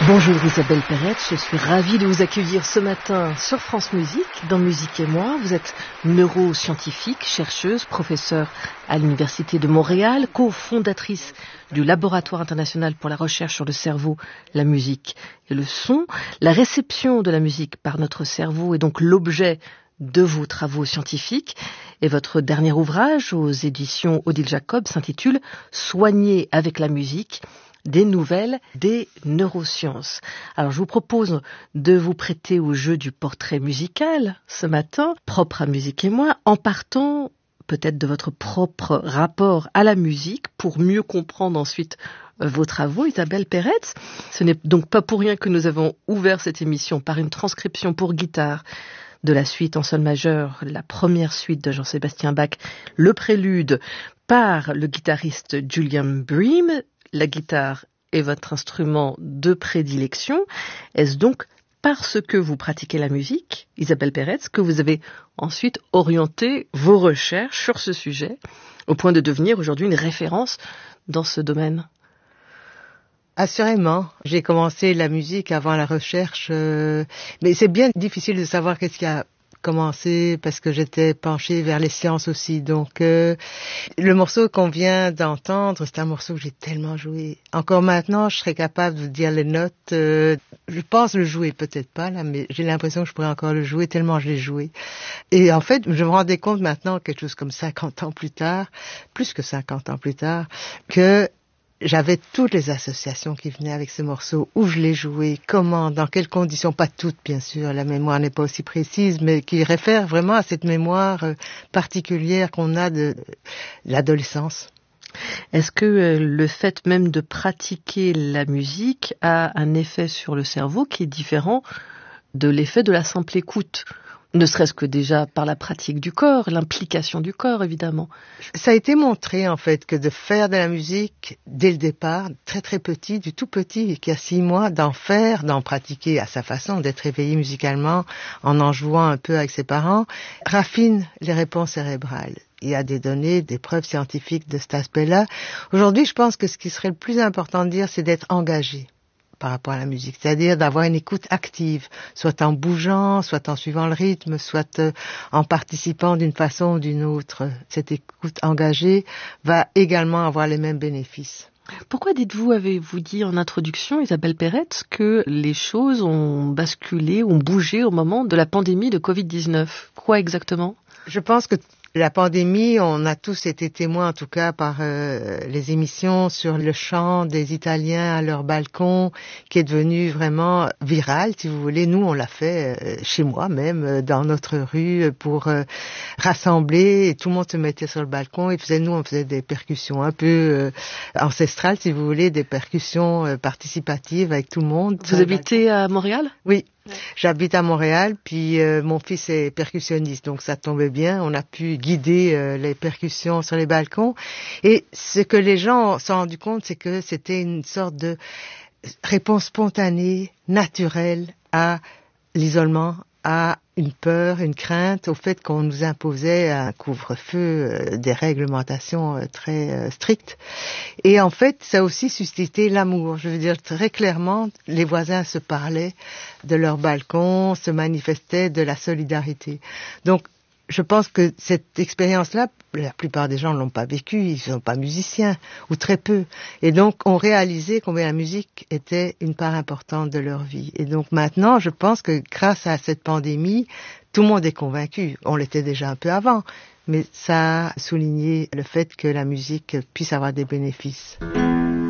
Bonjour Isabelle Perret, je suis ravie de vous accueillir ce matin sur France Musique, dans Musique et moi. Vous êtes neuroscientifique, chercheuse, professeure à l'Université de Montréal, cofondatrice du Laboratoire international pour la recherche sur le cerveau, la musique et le son. La réception de la musique par notre cerveau est donc l'objet de vos travaux scientifiques. Et votre dernier ouvrage aux éditions Odile Jacob s'intitule « Soigner avec la musique ». Des nouvelles des neurosciences. Alors je vous propose de vous prêter au jeu du portrait musical ce matin, propre à Musique et moi, en partant peut-être de votre propre rapport à la musique pour mieux comprendre ensuite vos travaux, Isabelle Perret. Ce n'est donc pas pour rien que nous avons ouvert cette émission par une transcription pour guitare de la suite en sol majeur, la première suite de Jean-Sébastien Bach, le prélude par le guitariste Julian Bream. La guitare est votre instrument de prédilection. Est-ce donc parce que vous pratiquez la musique, Isabelle Perret, que vous avez ensuite orienté vos recherches sur ce sujet, au point de devenir aujourd'hui une référence dans ce domaine ? Assurément, j'ai commencé la musique avant la recherche, mais c'est bien difficile de savoir qu'est-ce qui a commencé parce que j'étais penchée vers les sciences aussi. Donc, le morceau qu'on vient d'entendre, c'est un morceau que j'ai tellement joué. Encore maintenant, je serais capable de dire les notes. Je pense le jouer, peut-être pas là, mais j'ai l'impression que je pourrais encore le jouer tellement je l'ai joué. Et en fait, je me rendais compte maintenant, quelque chose comme 50 ans plus tard, plus que 50 ans plus tard, que j'avais toutes les associations qui venaient avec ce morceau, où je l'ai joué, comment, dans quelles conditions, pas toutes bien sûr, la mémoire n'est pas aussi précise, mais qui réfère vraiment à cette mémoire particulière qu'on a de l'adolescence. Est-ce que le fait même de pratiquer la musique a un effet sur le cerveau qui est différent de l'effet de la simple écoute ? Ne serait-ce que déjà par la pratique du corps, l'implication du corps, évidemment. Ça a été montré, en fait, que de faire de la musique dès le départ, très très petit, du tout petit, qui a 6 mois, d'en pratiquer à sa façon, d'être éveillé musicalement, en jouant un peu avec ses parents, raffine les réponses cérébrales. Il y a des données, des preuves scientifiques de cet aspect-là. Aujourd'hui, je pense que ce qui serait le plus important de dire, c'est d'être engagé par rapport à la musique, c'est-à-dire d'avoir une écoute active, soit en bougeant, soit en suivant le rythme, soit en participant d'une façon ou d'une autre. Cette écoute engagée va également avoir les mêmes bénéfices. Pourquoi avez-vous dit en introduction, Isabelle Perret, que les choses ont basculé, ont bougé au moment de la pandémie de Covid-19 ? Quoi exactement ? Je pense que la pandémie, on a tous été témoins, en tout cas par les émissions sur le chant des Italiens à leur balcon, qui est devenu vraiment viral, si vous voulez. Nous, on l'a fait chez moi même, dans notre rue, pour rassembler, et tout le monde se mettait sur le balcon, et on faisait des percussions un peu ancestrales, si vous voulez, des percussions participatives avec tout le monde. Vous habitez à Montréal ? Oui. J'habite à Montréal, puis mon fils est percussionniste, donc ça tombait bien. On a pu guider les percussions sur les balcons. Et ce que les gens se sont rendus compte, c'est que c'était une sorte de réponse spontanée, naturelle à l'isolement, à une peur, une crainte au fait qu'on nous imposait un couvre-feu, des réglementations très strictes. Et en fait, ça a aussi suscité l'amour. Je veux dire, très clairement, les voisins se parlaient de leur balcon, se manifestaient de la solidarité. Donc, je pense que cette expérience-là, la plupart des gens ne l'ont pas vécue, ils ne sont pas musiciens, ou très peu. Et donc, ont réalisé combien la musique était une part importante de leur vie. Et donc maintenant, je pense que grâce à cette pandémie, tout le monde est convaincu. On l'était déjà un peu avant, mais ça a souligné le fait que la musique puisse avoir des bénéfices.